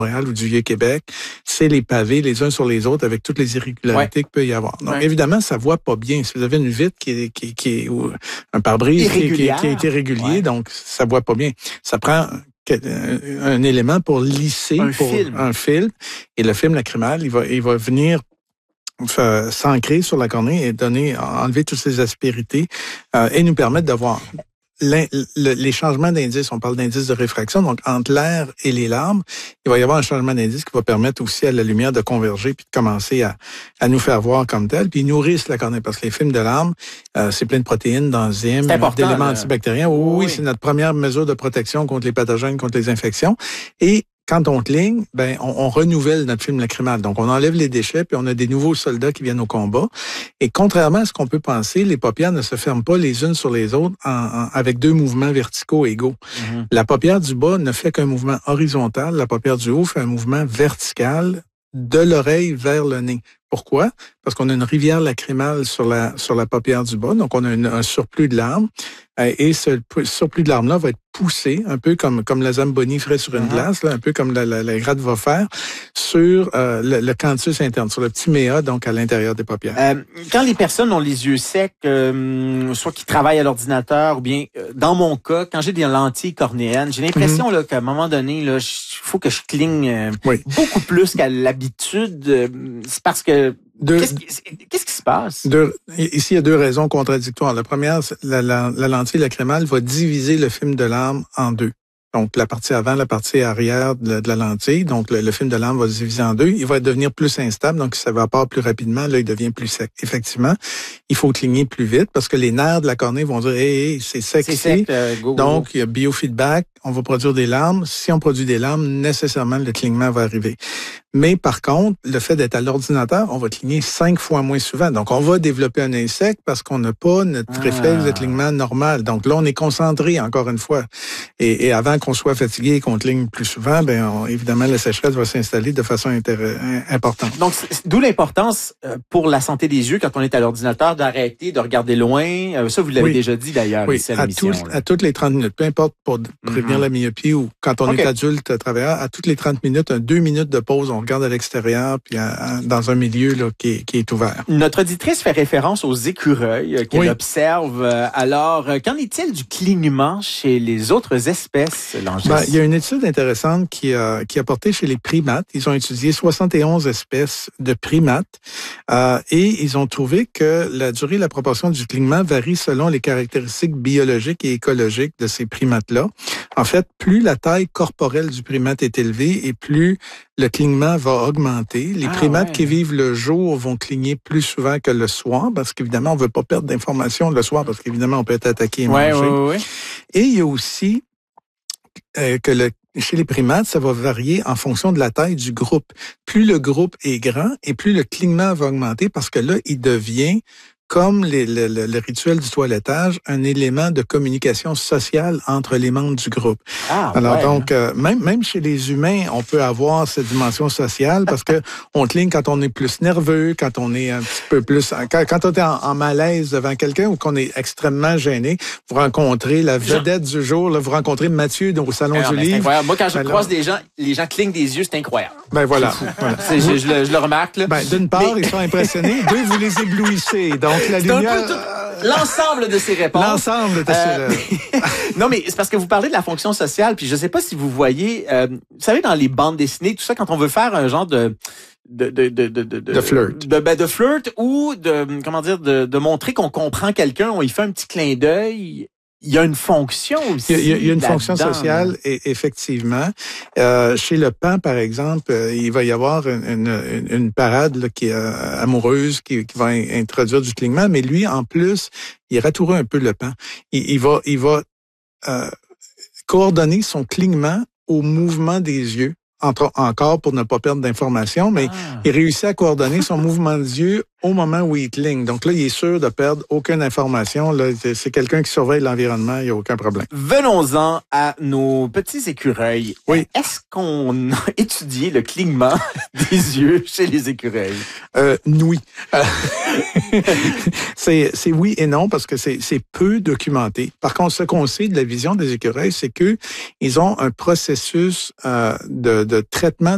Montréal ou du Vieux-Québec, c'est les pavés les uns sur les autres avec toutes les irrégularités qu'il peut y avoir. Donc, évidemment, ça voit pas bien. Si vous avez une vitre qui est ou un pare-brise qui a été régulier, donc ça voit pas bien. Ça prend un élément pour lisser un film. Et le film lacrymal, il va venir s'ancrer sur la cornée et enlever toutes ces aspérités et nous permettre d'avoir les changements d'indice. On parle d'indice de réfraction, donc entre l'air et les larmes, il va y avoir un changement d'indice qui va permettre aussi à la lumière de converger puis de commencer à nous faire voir comme tel. Puis ils nourrissent la cornée parce que les films de larmes, c'est plein de protéines, d'enzymes, d'éléments antibactériens. Oui, c'est notre première mesure de protection contre les pathogènes, contre les infections. Et quand on cligne, on renouvelle notre film lacrymal. Donc, on enlève les déchets, puis on a des nouveaux soldats qui viennent au combat. Et contrairement à ce qu'on peut penser, les paupières ne se ferment pas les unes sur les autres avec deux mouvements verticaux égaux. Mm-hmm. La paupière du bas ne fait qu'un mouvement horizontal. La paupière du haut fait un mouvement vertical de l'oreille vers le nez. Pourquoi? Parce qu'on a une rivière lacrymale sur la paupière du bas, donc on a un surplus de larmes, et ce surplus de larmes-là va être poussé, un peu comme la Zamboni ferait sur une glace, là, un peu comme la gratte va faire, sur le canthus interne, sur le petit méa, donc à l'intérieur des paupières. Quand les personnes ont les yeux secs, soit qui travaillent à l'ordinateur, ou bien, dans mon cas, quand j'ai des lentilles cornéennes, j'ai l'impression là qu'à un moment donné, là, il faut que je cligne beaucoup plus qu'à l'habitude. C'est parce que qu'est-ce qui se passe? Ici, il y a deux raisons contradictoires. La première, la lentille lacrymale va diviser le film de larmes en deux. Donc, la partie avant, la partie arrière de la lentille. Donc, le film de larmes va se diviser en deux. Il va devenir plus instable, donc ça évapore plus rapidement. Là, il devient plus sec. Effectivement, il faut cligner plus vite parce que les nerfs de la cornée vont dire « Hey, c'est sec ici ». Donc, il y a biofeedback. On va produire des larmes. Si on produit des larmes, nécessairement, le clignement va arriver. Mais par contre, le fait d'être à l'ordinateur, on va cligner 5 fois moins souvent. Donc, on va développer un œil sec parce qu'on n'a pas notre réflexe de clignement normal. Donc là, on est concentré, encore une fois. Et avant qu'on soit fatigué et qu'on cligne plus souvent, évidemment, la sécheresse va s'installer de façon importante. Donc, d'où l'importance pour la santé des yeux, quand on est à l'ordinateur, d'arrêter de regarder loin. Ça, vous l'avez déjà dit d'ailleurs. Oui, à toutes les 30 minutes. Peu importe pour prévenir la myopie ou quand on est adulte travailleur, à toutes les 30 minutes, 2 minutes de pause, on regarde à l'extérieur puis dans un milieu là, qui est ouvert. Notre auditrice fait référence aux écureuils qu'elle observe. Alors, qu'en est-il du clignement chez les autres espèces, Langis? Il y a une étude intéressante qui a porté chez les primates. Ils ont étudié 71 espèces de primates et ils ont trouvé que la durée et la proportion du clignement varie selon les caractéristiques biologiques et écologiques de ces primates-là. En fait, plus la taille corporelle du primate est élevée et plus le clignement va augmenter. Les primates qui vivent le jour vont cligner plus souvent que le soir parce qu'évidemment, on veut pas perdre d'informations le soir parce qu'évidemment, on peut être attaqué et mangé. Et il y a aussi chez les primates, ça va varier en fonction de la taille du groupe. Plus le groupe est grand et plus le clignement va augmenter parce que là, il devient comme le rituel du toilettage, un élément de communication sociale entre les membres du groupe. Donc, même chez les humains, on peut avoir cette dimension sociale parce que on cligne quand on est plus nerveux, quand on est un petit peu plus... Quand on est en malaise devant quelqu'un ou qu'on est extrêmement gêné, vous rencontrez la vedette du jour, là, vous rencontrez Mathieu au Salon du Livre. Incroyable. Moi, quand je croise des gens, les gens clignent des yeux, c'est incroyable. Voilà. Je le remarque. Là. D'une part, ils sont impressionnés. Deux, vous les éblouissez. Donc, la lumière... L'ensemble de ces réponses. L'ensemble de ces... Non, mais c'est parce que vous parlez de la fonction sociale, puis je sais pas si vous voyez, vous savez, dans les bandes dessinées, tout ça, quand on veut faire un genre de flirt. De flirt ou de montrer qu'on comprend quelqu'un, on y fait un petit clin d'œil. Il y a une fonction aussi. Il y a une fonction sociale, effectivement. Chez le paon, par exemple, il va y avoir une parade là, qui est amoureuse, qui va introduire du clignement, mais lui, en plus, il ratoureux un peu le paon. Il va coordonner son clignement au mouvement des yeux. Encore pour ne pas perdre d'informations, mais il réussit à coordonner son mouvement des yeux au moment où il cligne. Donc là, il est sûr de perdre aucune information. Là, c'est quelqu'un qui surveille l'environnement, il n'y a aucun problème. Venons-en à nos petits écureuils. Oui. Est-ce qu'on a étudié le clignement des yeux chez les écureuils? Oui. C'est oui et non parce que c'est peu documenté. Par contre, ce qu'on sait de la vision des écureuils, c'est que ils ont un processus de traitement